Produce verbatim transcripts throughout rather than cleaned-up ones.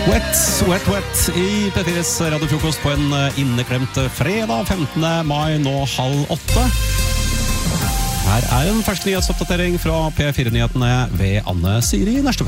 Wet, wet, wet i P fires radiofrokost på en inneklemt fredag femtende mai nå halv åtte. Her er en fersk nyhetsoppdatering fra P fire-nyhetene ved Anne Siri Nærstebø.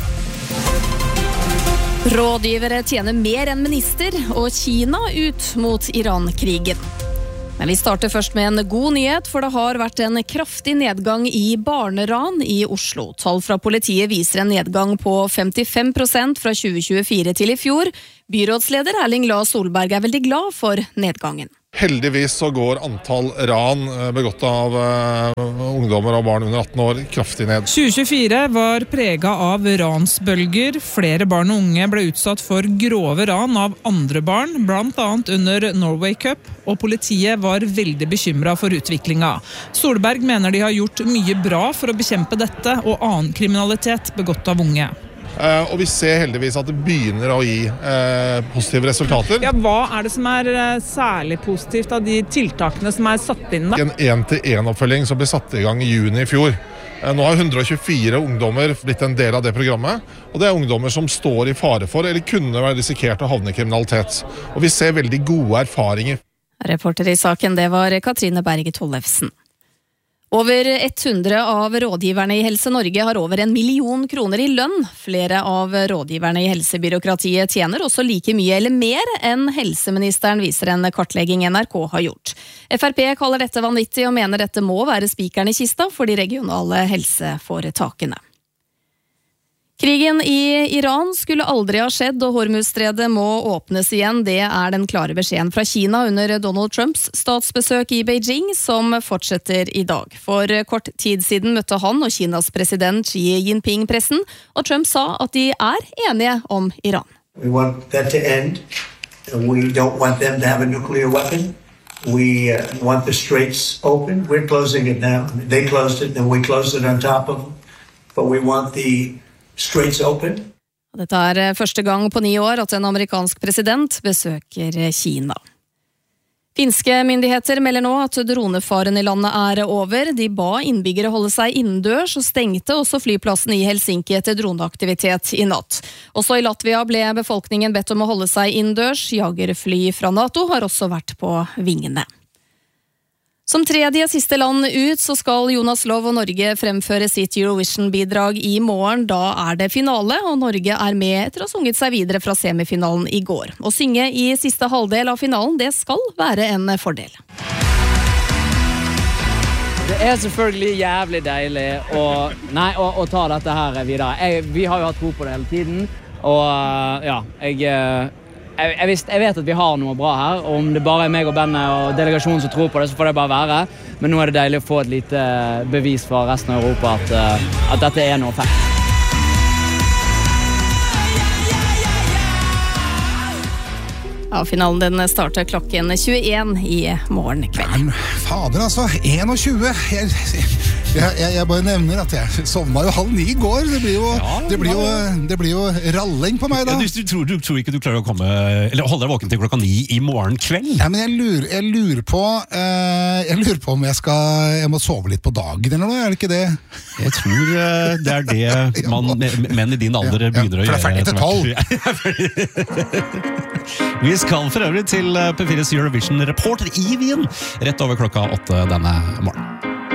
Rådgivere tjener mer enn minister, og Kina ut mot Iran-krigen. Men vi starter først med en god nyhet, for det har vært en kraftig nedgang i barneran i Oslo. Tall fra politiet viser en nedgang på femtifem prosent fra tjue tjuefire til i fjor. Byrådsleder Erling Lae Solberg er veldig glad for nedgangen. Heldigvis så går antall ran begått av uh, ungdommer og barn under atten år kraftig ned. tjue tjuefire var preget av ransbølger. Flere barn og unge ble utsatt for grove ran av andre barn, blant annet under Norway Cup, og politiet var veldig bekymret for utviklingen. Solberg mener de har gjort mye bra for å bekjempe dette og annen kriminalitet begått av unge. Uh, og vi ser heldigvis at det begynner å gi uh, positive resultater. Ja, hva er det som er uh, særlig positivt av de tiltakene som er satt inn da? En en-til-en-oppfølging som ble satt i gang i juni i fjor. Uh, nå har hundre og tjuefire ungdommer blitt en del av det programmet, og det er ungdommer som står i fare for, eller kunne være risikert å havne i kriminalitet. Og vi ser veldig gode erfaringer. Reporter i saken, det var Katrine Berge Tollefsen. Over hundre av rådgiverne i Helse Norge har over en million kroner i lønn. Flere av rådgiverne i helsebyråkratiet tjener også like mye eller mer enn helseministeren, viser en kartlegging N R K har gjort. F R P kaller dette vanvittig og mener dette må være spikeren i kista for de regionale helseforetakene. Krigen i Iran skulle aldri ha skjedd, og Hormuzstredet må åpnes igjen. Det er den klare beskjeden fra Kina under Donald Trumps statsbesøk i Beijing, som fortsetter i dag. For kort tid siden møtte han og Kinas president Xi Jinping pressen, og Trump sa at de er enige om Iran. We want that to end. We don't want them to have a nuclear weapon. We uh, want the straits open. We're closing it now. They closed it, then we closed it on top of them. But we want the straits open. Dette er første gang på ni år at en amerikansk president besøker Kina. Finske myndigheter melder nå at dronefaren i landet er over. De ba innbyggere holde seg innendørs og stengte også flyplassen i Helsinki etter droneaktivitet i natt. Også i Latvia ble befolkningen bedt om å holde seg innendørs. Jagerfly fra NATO har også vært på vingene. Som tredje siste land ut så skal Jonas Lov og Norge fremføre sitt Eurovision-bidrag i morgen. Da er det finale, og Norge er med etter å ha sunget seg videre fra semifinalen i går. Å synge i siste halvdel av finalen, det skal være en fordel. Det er selvfølgelig jævlig deilig å, nei, å, å ta dette her videre. Jeg, vi har jo hatt tro på det hele tiden, og ja, jeg... Jeg, jeg, visst, jeg vet at vi har noe bra her, og om det bare er meg og bandet og delegasjonen som tror på det, så får det bare være. Men nå er det deilig å få et lite bevis fra resten av Europa at, at dette er noe fett. Ja, finalen den starter klokken tjueen i morgen kveld. Fader altså, tjueen. Jeg, jeg, jeg, jeg bare nevner at jeg sovna jo halv ni i går. Det blir jo, ja, det blir jo, det blir jo ralling på meg da. Ja, du, du, tror, du tror ikke du klarer å komme, eller holde deg våken til klokka ni i morgen kveld? Ja, men jeg lurer, jeg lurer på, uh, jeg lurer på om jeg skal, jeg må sove litt på dagen eller noe, er det ikke det? Jeg tror uh, det er det man, menn i din alder ja, begynner ja, å gjøre. For det er ferdig til tolv. Vi skal for øvrig til P fires Eurovision Reporter i Wien, rett over klokka åtte denne morgen.